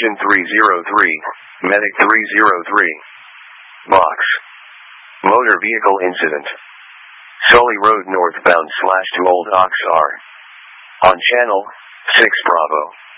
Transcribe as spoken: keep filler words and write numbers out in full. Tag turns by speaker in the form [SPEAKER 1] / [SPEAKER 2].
[SPEAKER 1] Engine three oh three, Medic three oh three. Box. Motor vehicle incident. Sully Road northbound slash to Old Ox R. On channel six Bravo.